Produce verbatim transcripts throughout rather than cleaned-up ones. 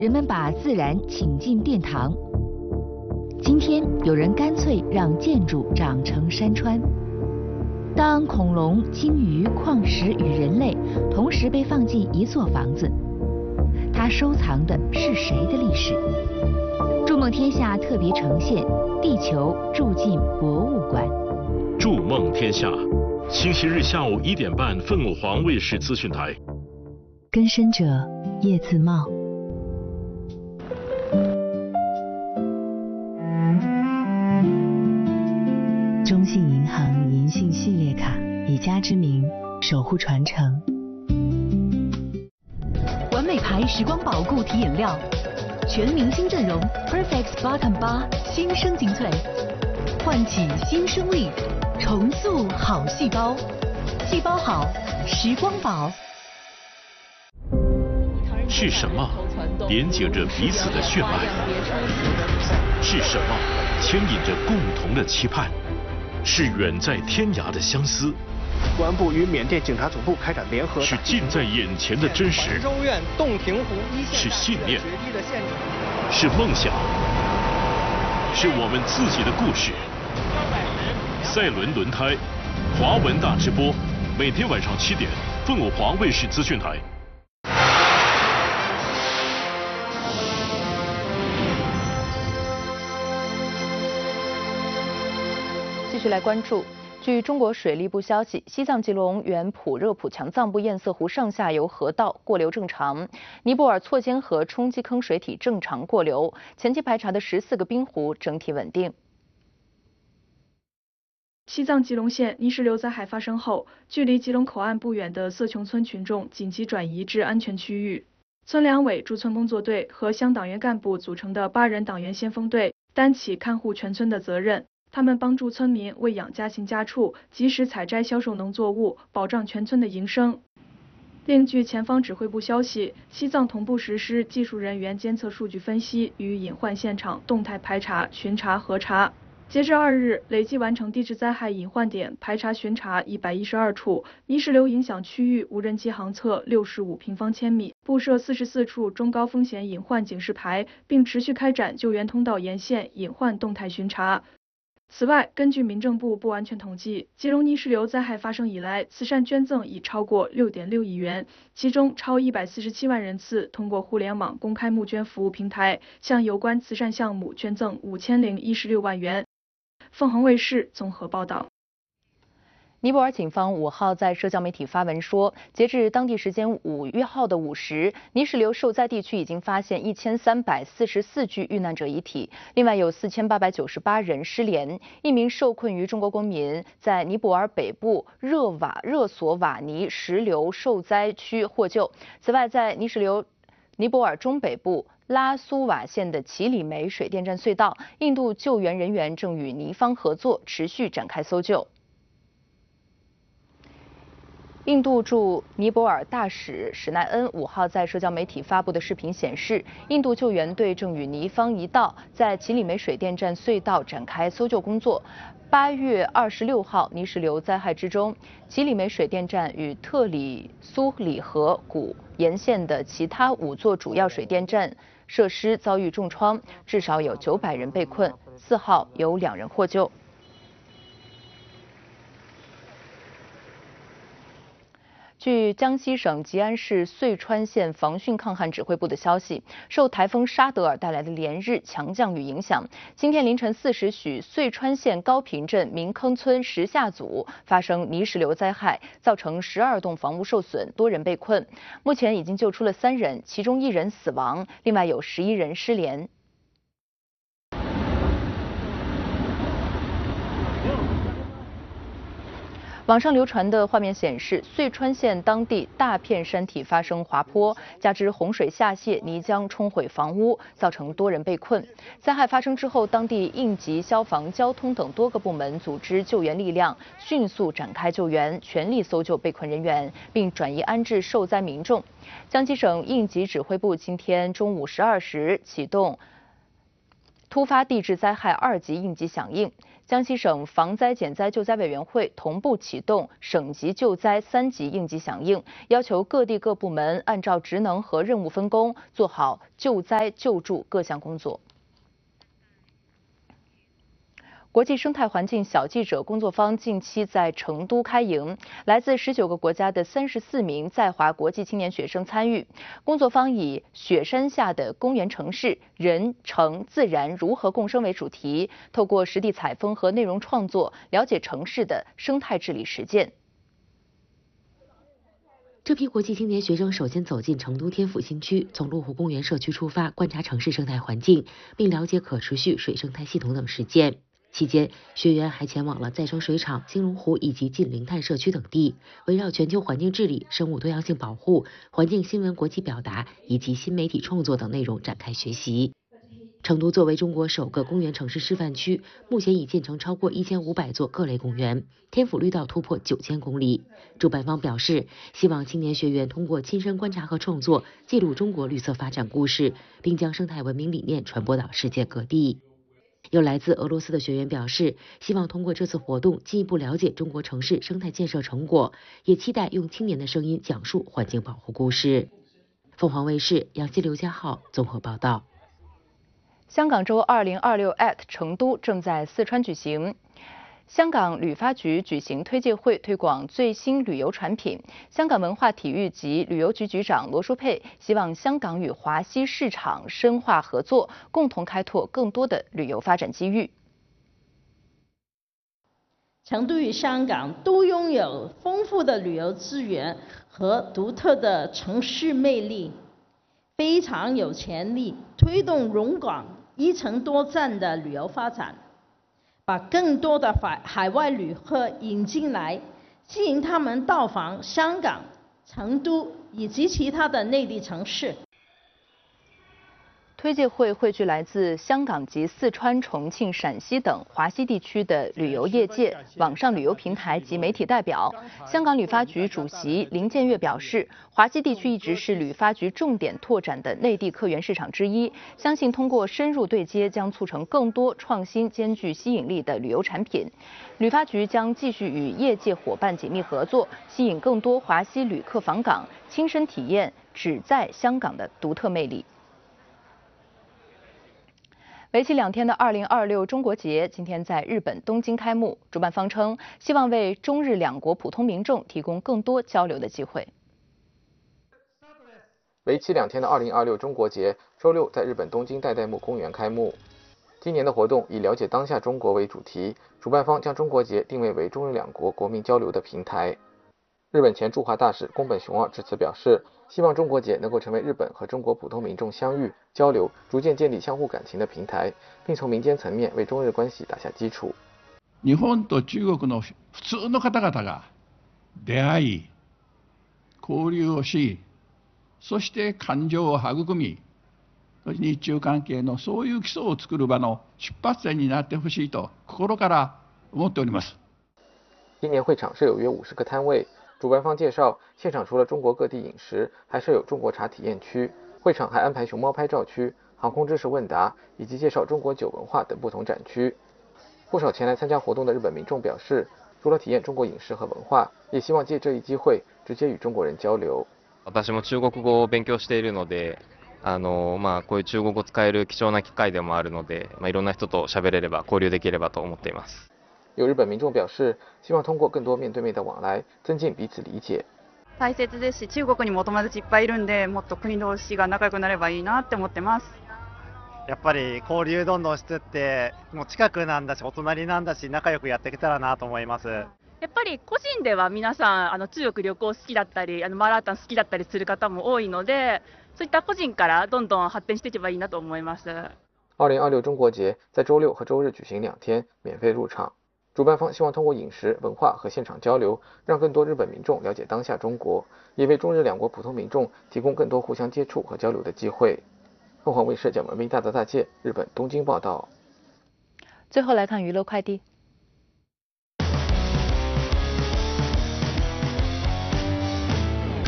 人们把自然请进殿堂。今天有人干脆让建筑长成山川。当恐龙、鲸鱼、矿石与人类同时被放进一座房子，它收藏的是谁的历史？筑梦天下特别呈现《地球住进博物馆》。 筑梦天下，星期日下午一点半，凤凰卫视资讯台。 更深者叶自茂。中信银行银杏系列卡，以家之名守护传承。完美牌时光宝固体饮料，全明星阵容 Perfect Bottom 八新生精粹，唤起新生力，重塑好细胞，细胞好，时光宝。 是什么连接着彼此的血脉？是什么牵引着共同的期盼？是远在天涯的相思。 公安部与缅甸警察总部开展联合。 是近在眼前的真实。 州院洞庭湖一线。 是信念。是梦想。是我们自己的故事。赛轮轮胎，华文大直播，每天晚上七点，凤凰卫视资讯台。 继续来关注。据中国水利部消息，西藏吉隆源普热普强藏布堰塞湖上下游河道过流正常，尼泊尔错尖河冲积坑水体正常过流，前期排查的十四个冰湖整体稳定。 西藏吉隆县泥石流灾害发生后，距离吉隆口岸不远的色琼村群众紧急转移至安全区域。村两委驻村工作队和乡党员干部组成的八人党员先锋队担起看护全村的责任。他们帮助村民喂养家禽家畜，及时采摘销售农作物，保障全村的营生。另据前方指挥部消息，西藏同步实施技术人员监测数据分析与隐患现场动态排查、巡查、核查。截至二日，累计完成地质灾害隐患点排查巡查一百一十二处，泥石流影响区域无人机航测六十五平方千米，布设四十四处中高风险隐患警示牌，并持续开展救援通道沿线隐患动态巡查。此外，根据民政部不完全统计，吉隆泥石流灾害发生以来，慈善捐赠已超过 六点六亿元，其中超一百四十七万人次通过互联网公开募捐服务平台向有关慈善项目捐赠五千零一十六万元。凤凰卫视综合报道。 尼泊尔警方五号在社交媒体发文说，截至当地时间五月号的午时，泥石流受灾地区已经发现一千三百四十四具遇难者遗体，另外有四千八百九十八人失联。一名受困于中国公民在尼泊尔北部热瓦热索瓦尼石流受灾区获救。此外，在泥石流尼泊尔中北部拉苏瓦县的奇里梅水电站隧道，印度救援人员正与尼方合作，持续展开搜救。印度驻尼泊尔大使史奈恩五号在社交媒体发布的视频显示，印度救援队正与尼方一道在奇里梅水电站隧道展开搜救工作。八月二十六号泥石流灾害之中，奇里梅水电站与特里苏里河谷沿线的其他五座主要水电站设施遭遇重创，至少有九百人被困。四号有两人获救。据江西省吉安市遂川县防汛抗旱指挥部的消息，受台风沙德尔带来的连日强降雨影响，今天凌晨四时许，遂川县高坪镇明坑村石下组发生泥石流灾害，造成十二栋房屋受损，多人被困。目前已经救出了三人，其中一人死亡，另外有十一人失联。网上流传的画面显示，遂川县当地大片山体发生滑坡，加之洪水下泄，泥浆冲毁房屋，造成多人被困。灾害发生之后，当地应急、消防、交通等多个部门组织救援力量，迅速展开救援，全力搜救被困人员，并转移安置受灾民众。江西省应急指挥部今天中午十二时启动突发地质灾害二级应急响应。 江西省防灾减灾救灾委员会同步启动省级救灾三级应急响应，要求各地各部门按照职能和任务分工，做好救灾救助各项工作。国际生态环境小记者工作坊近期在成都开营，来自十九个国家的三十四名在华国际青年学生参与。工作坊以“雪山下的公园城市：人、城、自然如何共生”为主题，透过实地采风和内容创作，了解城市的生态治理实践。 这批国际青年学生首先走进成都天府新区，从麓湖公园社区出发，观察城市生态环境，并了解可持续水生态系统等实践。期间，学员还前往了再生水厂、兴隆湖以及近零碳社区等地，围绕全球环境治理、生物多样性保护、环境新闻国际表达以及新媒体创作等内容展开学习。成都作为中国首个公园城市示范区，目前已建成超过一千五百座各类公园，天府绿道突破九千公里。主办方表示，希望青年学员通过亲身观察和创作，记录中国绿色发展故事，并将生态文明理念传播到世界各地。有来自俄罗斯的学员表示，希望通过这次活动进一步了解中国城市生态建设成果，也期待用青年的声音讲述环境保护故事。凤凰卫视、杨希、刘家浩综合报道。 香港周二零二六 at 成都正在四川举行。香港旅发局举行推介会，推广最新旅游产品。香港文化体育及旅游局局长罗淑佩希望香港与华西市场深化合作，共同开拓更多的旅游发展机遇。 成都与香港都拥有丰富的旅游资源和独特的城市魅力，非常有潜力推动蓉港一城多站的旅游发展。把更多的海海外旅客引进来，吸引他们到访香港、成都以及其他的内地城市。 推介会汇聚来自香港及四川、重庆、陕西等华西地区的旅游业界、网上旅游平台及媒体代表。香港旅发局主席林建岳表示，华西地区一直是旅发局重点拓展的内地客源市场之一，相信通过深入对接，将促成更多创新兼具吸引力的旅游产品。旅发局将继续与业界伙伴紧密合作，吸引更多华西旅客访港，亲身体验只在香港的独特魅力。为期两天的二零二六中国节今天在日本东京开幕，主办方称希望为中日两国普通民众提供更多交流的机会。 为期两天的二零二六中国节周六在日本东京代代木公园开幕。今年的活动以了解当下中国为主题，主办方将中国节定位为中日两国国民交流的平台。日本前驻华大使宫本雄二致辞表示，希望中国节能够成为日本和中国普通民众相遇、交流、逐渐建立相互感情的平台，并从民间层面为中日关系打下基础。 日本と中国の普通の方々が出会い、交流をし、そして感情を育み、日中関係のそういう基礎を作る場の出発点になってほしいと心から思っております。 今年会场设有约五十个摊位。主办方介绍，现场除了中国各地饮食，还设有中国茶体验区。会场还安排熊猫拍照区、航空知识问答以及介绍中国酒文化等不同展区。不少前来参加活动的日本民众表示，除了体验中国饮食和文化，也希望借这一机会直接与中国人交流。 私も中国語を勉強しているので、あのまあこういう中国語を使える貴重な機会でもあるので、まあいろんな人と喋れれば交流できればと思っています。 有日本民众表示，希望通过更多面对面的往来，增进彼此理解。 大切ですし、中国にもお友達いっぱいいるんで、もっと国同士が仲良くなればいいなって思ってます。 やっぱり交流どんどんしてって、もう近くなんだし、お隣なんだし、仲良くやっていけたらなと思います。 やっぱり個人では皆さんあの中国旅行好きだったり、あのマーラータン好きだったりする方も多いので、そういった個人からどんどん発展していけばいいなと思います。 二零二六中国节在周六和周日举行两天，免费入场。主办方希望通过饮食、文化和现场交流，让更多日本民众了解当下中国，也为中日两国普通民众提供更多互相接触和交流的机会。凤凰卫视蒋文斌、大泽大介，日本东京报道。 最后来看娱乐快递。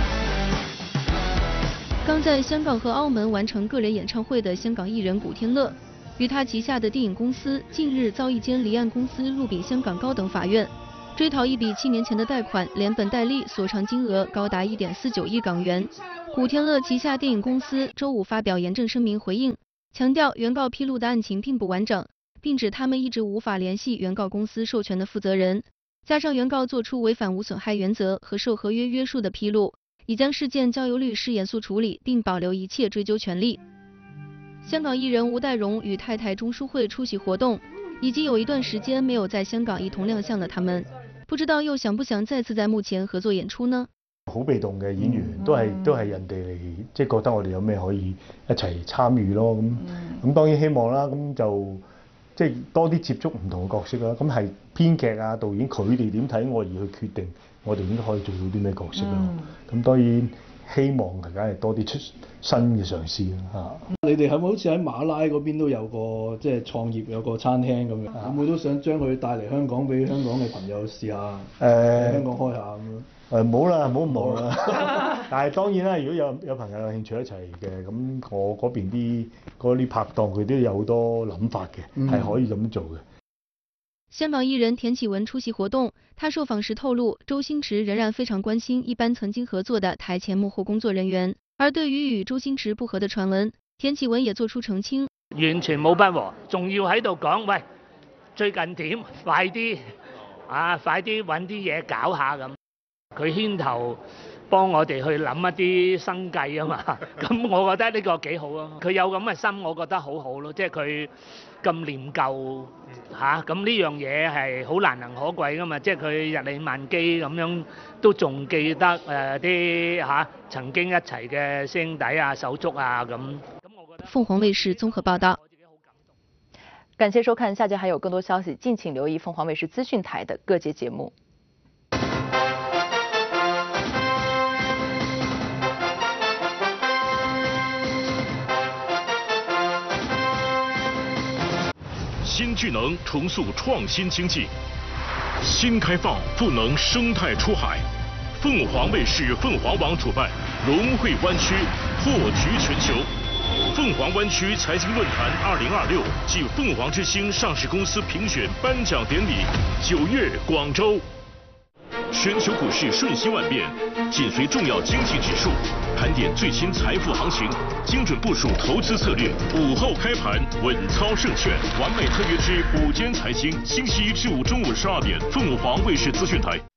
刚在香港和澳门完成个人演唱会的香港艺人古天乐， 与他旗下的电影公司近日遭一间离岸公司入禀香港高等法院，追讨一笔七年前的贷款，连本带利索偿金额高达一点四九亿港元。古天乐旗下电影公司周五发表严正声明回应，强调原告披露的案情并不完整，并指他们一直无法联系原告公司授权的负责人，加上原告做出违反无损害原则和受合约约束的披露，已将事件交由律师严肃处理，并保留一切追究权利。香港艺人吴岱融与太太钟淑慧出席活动，已经有一段时間沒有在香港一同亮相的他們，不知道又想不想再次在幕前合作演出呢？ 好被動嘅演員，都係都係人哋嚟，即係覺得我哋有咩可以一齊參與咯。咁咁當然希望啦，咁就即係多啲接觸唔同嘅角色啦。咁係編劇啊、導演佢哋點睇我而去決定，我哋應該可以做到啲咩角色咯。咁當然。希望梗係多啲出新嘅嘗試啦嚇。 你哋係咪好似喺馬拉嗰邊都有個即係創業有個餐廳咁樣？會唔會都想將佢帶嚟香港俾香港嘅朋友試下？誒、呃，香港開下咁樣。誒冇啦，冇咁忙啦。但係當然啦，如果有有朋友有興趣一齊嘅，咁我嗰邊啲嗰啲拍檔佢都有好多諗法嘅，係、嗯、可以咁做嘅。 香港藝人田啟文出席活動，他受訪時透露，周星馳仍然非常關心一班曾經合作的台前幕後工作人員。而對於與周星馳不和的傳聞，田啟文也作出澄清， 完全冇不和，仲要喺度講，喂，最近點？快啲啊！快啲揾啲嘢搞下咁。佢牽頭幫我哋去諗一啲生計啊嘛，咁我覺得呢個幾好啊。佢有咁嘅心，我覺得好好咯，即係佢。咁念舊嚇，咁呢樣嘢係好難能可貴噶嘛，即係佢日理萬機咁樣，都仲記得誒啲嚇曾經一齊嘅師兄弟啊、手足啊咁。 鳳凰衛視綜合報道。 感謝收看，下節還有更多消息，敬請留意鳳凰衛視資訊台的各節節目。 新聚能重塑創新經濟，新開放賦能生態出海。鳳凰衛視鳳凰網主辦融匯灣區破局全球，鳳凰灣區財經論壇二零二六暨鳳凰之星上市公司評選頒獎典禮，九月廣州。全球股市瞬息萬變，緊隨重要經濟指數，盤點最新財富行情，精準部署投資策略。午後開盤，穩操勝券，完美特約之午間財經，星期一至五中午十二點，鳳凰衛視資訊台。